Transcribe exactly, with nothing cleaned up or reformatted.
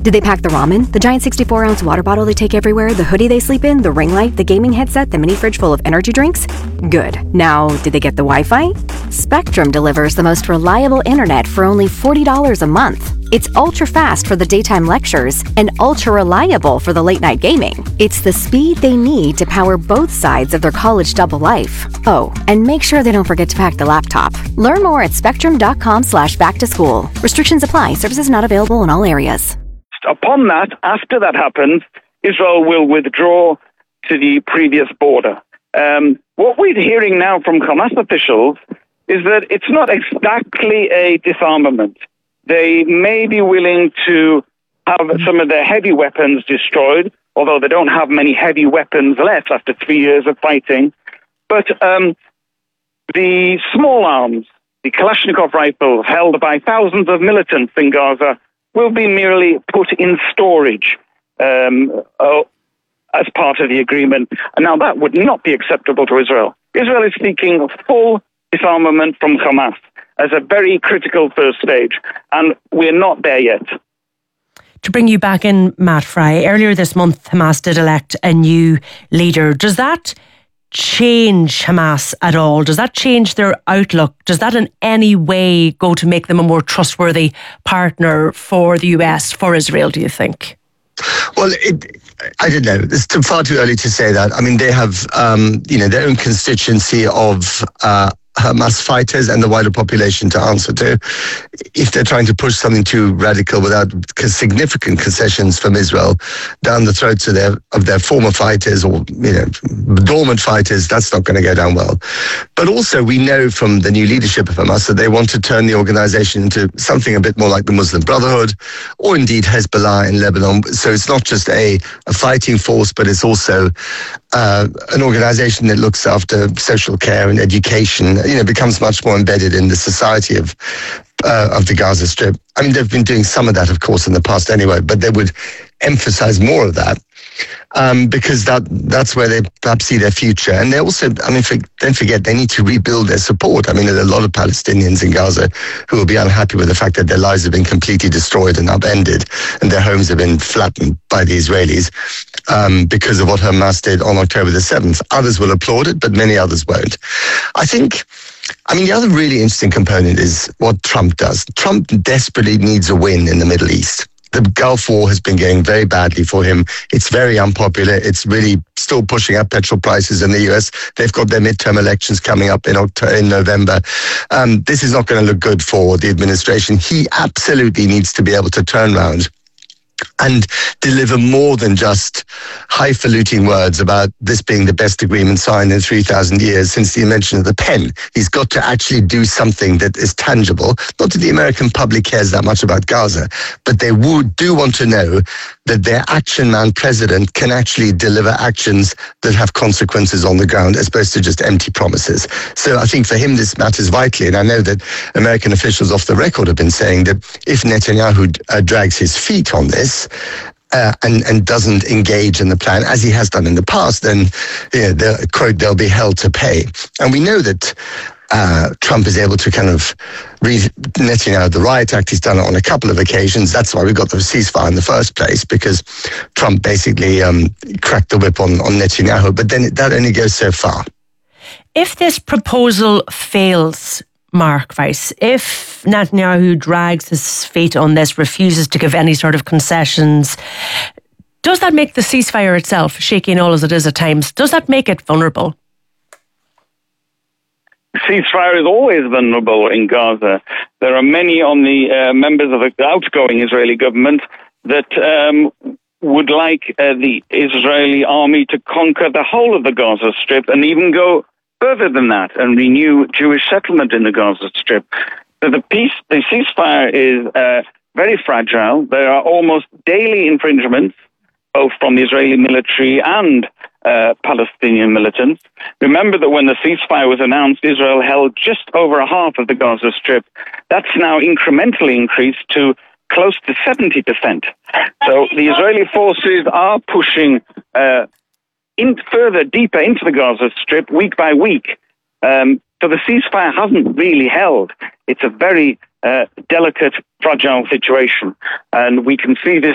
Did they pack the ramen, the giant sixty-four ounce water bottle they take everywhere, the hoodie they sleep in, the ring light, the gaming headset, the mini fridge full of energy drinks? Good. Now, did they get the Wi-Fi? Spectrum delivers the most reliable internet for only forty dollars a month. It's ultra-fast for the daytime lectures and ultra-reliable for the late-night gaming. It's the speed they need to power both sides of their college double life. Oh, and make sure they don't forget to pack the laptop. Learn more at spectrum.com slash back to school. Restrictions apply. Services not available in all areas. Upon that, after that happens, Israel will withdraw to the previous border. Um, what we're hearing now from Hamas officials is that it's not exactly a disarmament. They may be willing to have some of their heavy weapons destroyed, although they don't have many heavy weapons left after three years of fighting. But um, the small arms, the Kalashnikov rifles held by thousands of militants in Gaza, will be merely put in storage um, uh, as part of the agreement. And now that would not be acceptable to Israel. Israel is seeking full disarmament from Hamas as a very critical first stage, and we're not there yet. To bring you back in, Matt Fry, earlier this month Hamas did elect a new leader. Does that change Hamas at all? Does that change their outlook? Does that in any way go to make them a more trustworthy partner for the U S, for Israel, do you think? Well, it, I don't know. It's too, far too early to say that. I mean, they have, um, you know, their own constituency of uh, Hamas fighters and the wider population to answer to. If they're trying to push something too radical without significant concessions from Israel down the throats of their of their former fighters or, you know, dormant fighters, that's not going to go down well. But also we know from the new leadership of Hamas that they want to turn the organization into something a bit more like the Muslim Brotherhood or indeed Hezbollah in Lebanon. So it's not just a, a fighting force, but it's also uh, an organization that looks after social care and education. You know, becomes much more embedded in the society of uh, of the Gaza Strip. I mean, they've been doing some of that, of course, in the past anyway, but they would emphasize more of that um, because that that's where they perhaps see their future. And they also, I mean, for, don't forget, they need to rebuild their support. I mean, there are a lot of Palestinians in Gaza who will be unhappy with the fact that their lives have been completely destroyed and upended and their homes have been flattened by the Israelis um, because of what Hamas did on October the seventh. Others will applaud it, but many others won't. I think I mean, the other really interesting component is what Trump does. Trump desperately needs a win in the Middle East. The Gulf War has been going very badly for him. It's very unpopular. It's really still pushing up petrol prices in the U S. They've got their midterm elections coming up in October, in November. Um, this is not going to look good for the administration. He absolutely needs to be able to turn around and deliver more than just highfalutin words about this being the best agreement signed in three thousand years since the invention of the pen. He's got to actually do something that is tangible. Not that the American public cares that much about Gaza, but they would do want to know that their action man president can actually deliver actions that have consequences on the ground as opposed to just empty promises. So I think for him this matters vitally, and I know that American officials off the record have been saying that if Netanyahu uh, drags his feet on this, Uh, and, and doesn't engage in the plan, as he has done in the past, then, you know, they'll, quote, they'll be held to pay. And we know that uh, Trump is able to kind of read Netanyahu the riot act. He's done it on a couple of occasions. That's why we got the ceasefire in the first place, because Trump basically um, cracked the whip on, on Netanyahu. But then that only goes so far. If this proposal fails, Mark Weiss, if Netanyahu drags his feet on this, refuses to give any sort of concessions, does that make the ceasefire itself, shaky and all as it is at times, does that make it vulnerable? Ceasefire is always vulnerable in Gaza. There are many on the uh, members of the outgoing Israeli government that um, would like uh, the Israeli army to conquer the whole of the Gaza Strip and even go further than that and renew Jewish settlement in the Gaza Strip. So the peace, the ceasefire is uh, very fragile. There are almost daily infringements, both from the Israeli military and uh, Palestinian militants. Remember that when the ceasefire was announced, Israel held just over a half of the Gaza Strip. That's now incrementally increased to close to seventy percent. So the Israeli forces are pushing uh, in further, deeper into the Gaza Strip week by week. Um, so the ceasefire hasn't really held. It's a very uh, delicate, fragile situation. And we can see this